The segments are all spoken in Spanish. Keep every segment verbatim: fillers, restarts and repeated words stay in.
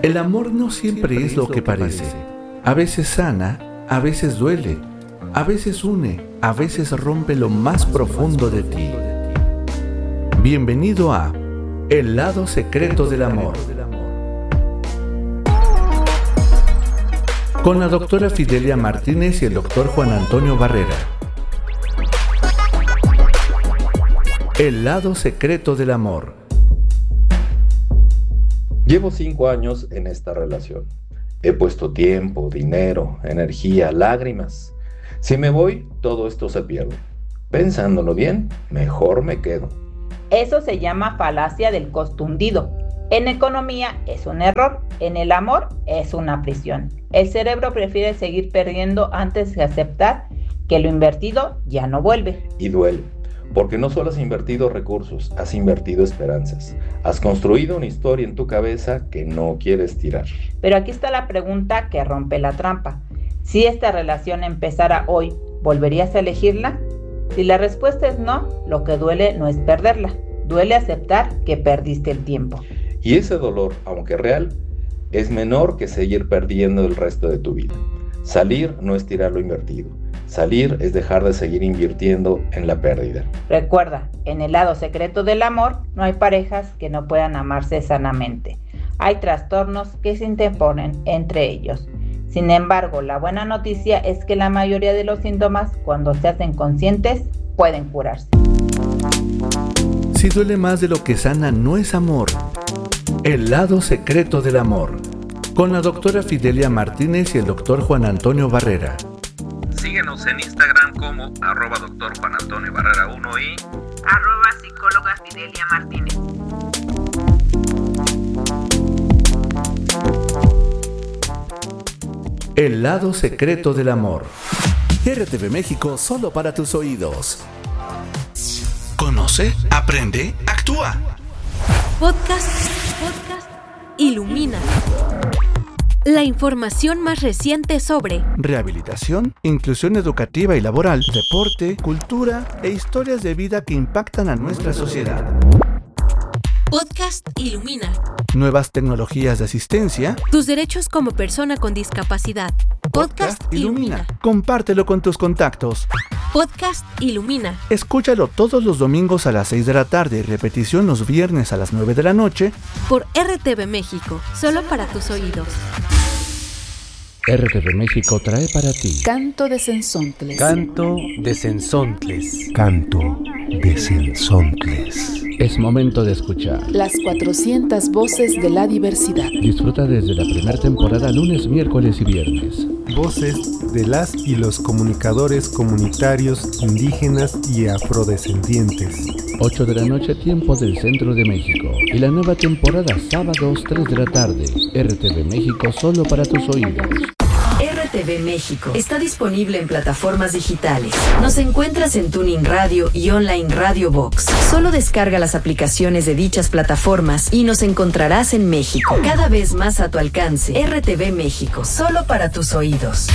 El amor no siempre es lo que parece. A veces sana, a veces duele, a veces une, a veces rompe lo más profundo de ti. Bienvenido a El lado secreto del amor. Con la doctora Fidelia Martínez y el doctor Juan Antonio Barrera. El lado secreto del amor. Llevo cinco años en esta relación. He puesto tiempo, dinero, energía, lágrimas. Si me voy, todo esto se pierde. Pensándolo bien, mejor me quedo. Eso se llama falacia del costo hundido. En economía es un error, en el amor es una prisión. El cerebro prefiere seguir perdiendo antes de aceptar que lo invertido ya no vuelve. Y duele, porque no solo has invertido recursos, has invertido esperanzas. Has construido una historia en tu cabeza que no quieres tirar. Pero aquí está la pregunta que rompe la trampa. Si esta relación empezara hoy, ¿volverías a elegirla? Si la respuesta es no, lo que duele no es perderla. Duele aceptar que perdiste el tiempo. Y ese dolor, aunque real, es menor que seguir perdiendo el resto de tu vida. Salir no es tirar lo invertido. Salir es dejar de seguir invirtiendo en la pérdida. Recuerda, en el lado secreto del amor no hay parejas que no puedan amarse sanamente. Hay trastornos que se interponen entre ellos. Sin embargo, la buena noticia es que la mayoría de los síntomas, cuando se hacen conscientes, pueden curarse. Si duele más de lo que sana, no es amor. El lado secreto del amor. Con la doctora Fidelia Martínez y el doctor Juan Antonio Barrera. Síguenos en Instagram como arroba doctor Juan Antonio Barrera uno y arroba psicóloga Fidelia Martínez. El lado secreto del amor. R T V México solo para tus oídos. Conoce, aprende, actúa. Podcast, podcast, ilumina. La información más reciente sobre rehabilitación, inclusión educativa y laboral, deporte, cultura e historias de vida que impactan a nuestra sociedad. Podcast Ilumina. Nuevas tecnologías de asistencia. Tus derechos como persona con discapacidad. Podcast, Podcast Ilumina. Ilumina. Compártelo con tus contactos. Podcast Ilumina. Escúchalo todos los domingos a las seis de la tarde y repetición los viernes a las nueve de la noche. Por R T V México, solo para tus oídos. R T V México trae para ti Canto de Cenzontles. Canto de Cenzontles. Canto de Cenzontles. Es momento de escuchar las cuatrocientas voces de la diversidad. Disfruta desde la primera temporada lunes, miércoles y viernes. Voces de las y los comunicadores comunitarios indígenas y afrodescendientes. ocho de la noche, tiempo del centro de México. Y la nueva temporada, sábados, tres de la tarde. R T V México solo para tus oídos. R T V México está disponible en plataformas digitales. Nos encuentras en TuneIn Radio y Online Radio Box. Solo descarga las aplicaciones de dichas plataformas y nos encontrarás en México. Cada vez más a tu alcance. R T V México, solo para tus oídos.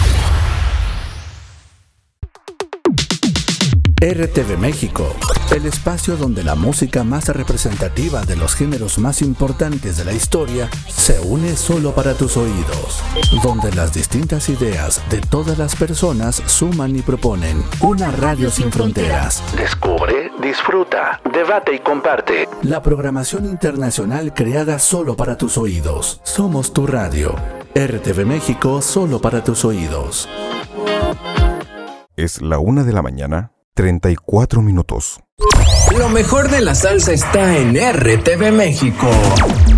R T V México, el espacio donde la música más representativa de los géneros más importantes de la historia se une solo para tus oídos, donde las distintas ideas de todas las personas suman y proponen una radio sin fronteras. Descubre, disfruta, debate y comparte. La programación internacional creada solo para tus oídos. Somos tu radio. R T V México solo para tus oídos. Es la una de la mañana. treinta y cuatro minutos. Lo mejor de la salsa está en R T V México.